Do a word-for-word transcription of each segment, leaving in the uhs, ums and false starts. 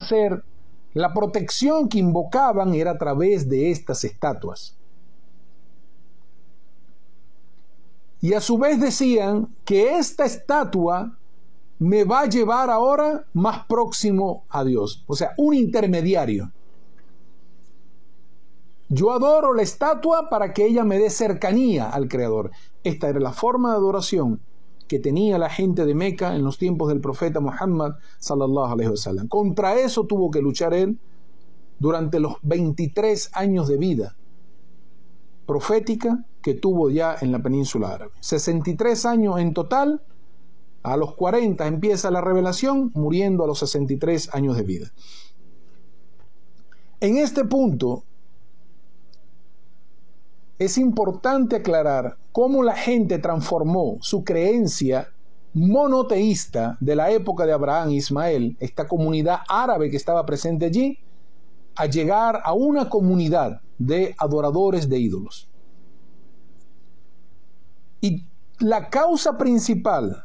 hacer, la protección que invocaban era a través de estas estatuas. Y a su vez decían que esta estatua me va a llevar ahora más próximo a Dios. O sea, un intermediario. Yo adoro la estatua para que ella me dé cercanía al Creador. Esta era la forma de adoración que tenía la gente de Meca en los tiempos del profeta Muhammad sallallahu alaihi wasallam. Contra eso tuvo que luchar él durante los veintitrés años de vida profética que tuvo ya en la península árabe. sesenta y tres años en total. A los cuarenta empieza la revelación, muriendo a los sesenta y tres años de vida. En este punto es importante aclarar cómo la gente transformó su creencia monoteísta de la época de Abraham e Ismael, esta comunidad árabe que estaba presente allí, a llegar a una comunidad de adoradores de ídolos. Y la causa principal,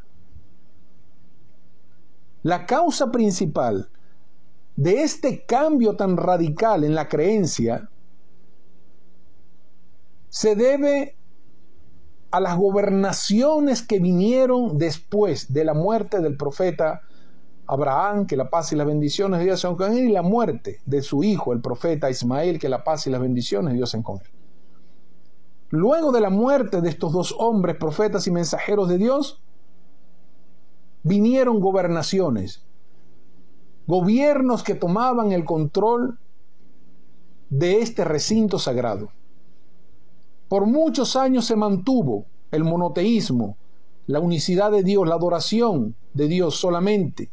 la causa principal de este cambio tan radical en la creencia se debe a las gobernaciones que vinieron después de la muerte del profeta Abraham, que la paz y las bendiciones de Dios sean con él, y la muerte de su hijo, el profeta Ismael, que la paz y las bendiciones de Dios sean con él. Luego de la muerte de estos dos hombres, profetas y mensajeros de Dios, vinieron gobernaciones, gobiernos que tomaban el control de este recinto sagrado. Por muchos años se mantuvo el monoteísmo, la unicidad de Dios, la adoración de Dios solamente.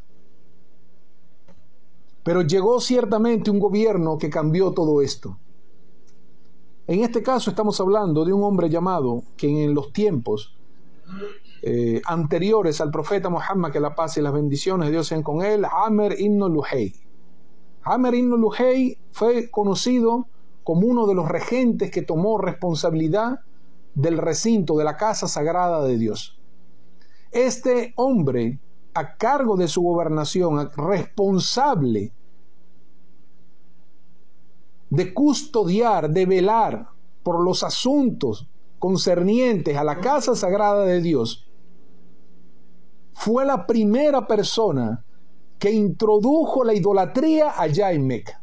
Pero llegó ciertamente un gobierno que cambió todo esto. En este caso estamos hablando de un hombre llamado, que en los tiempos eh, anteriores al profeta Muhammad, que la paz y las bendiciones de Dios sean con él, Amr ibn Luhay. Amr ibn Luhay fue conocido como uno de los regentes que tomó responsabilidad del recinto, de la casa sagrada de Dios. Este hombre, a cargo de su gobernación, responsable de custodiar, de velar por los asuntos concernientes a la casa sagrada de Dios, fue la primera persona que introdujo la idolatría allá en Meca.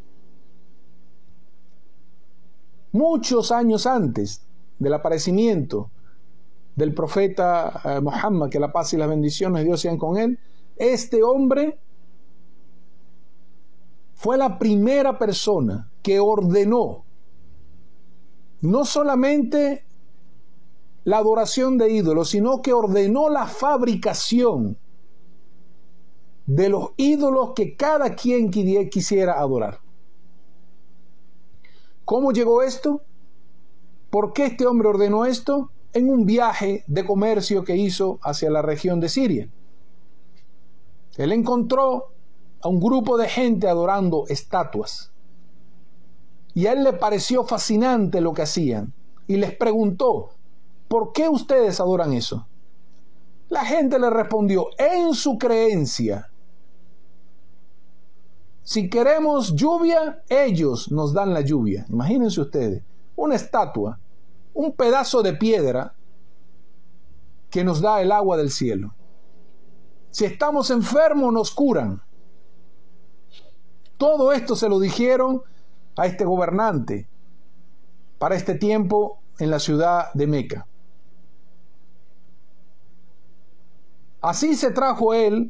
Muchos años antes del aparecimiento del profeta eh, Muhammad, que la paz y las bendiciones de Dios sean con él, este hombre fue la primera persona que ordenó no solamente la adoración de ídolos, sino que ordenó la fabricación de los ídolos que cada quien quisiera adorar. ¿Cómo llegó esto? ¿Por qué este hombre ordenó esto? En un viaje de comercio que hizo hacia la región de Siria. Él encontró a un grupo de gente adorando estatuas. Y a él le pareció fascinante lo que hacían. Y les preguntó, ¿por qué ustedes adoran eso? La gente le respondió, en su creencia, si queremos lluvia, ellos nos dan la lluvia. Imagínense ustedes, una estatua, un pedazo de piedra que nos da el agua del cielo. Si estamos enfermos, nos curan. Todo esto se lo dijeron a este gobernante para este tiempo en la ciudad de Meca. Así se trajo él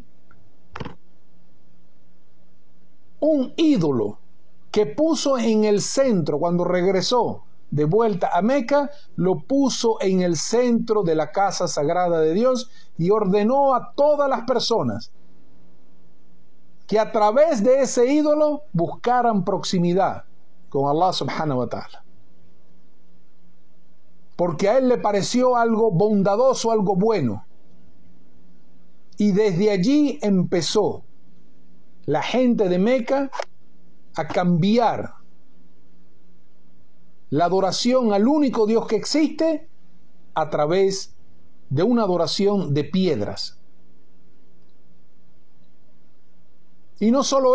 un ídolo que puso en el centro, cuando regresó de vuelta a Meca, lo puso en el centro de la casa sagrada de Dios y ordenó a todas las personas que a través de ese ídolo buscaran proximidad con Allah subhanahu wa ta'ala. Porque a él le pareció algo bondadoso, algo bueno. Y desde allí empezó la gente de Meca a cambiar la adoración al único Dios que existe a través de una adoración de piedras. Y no solo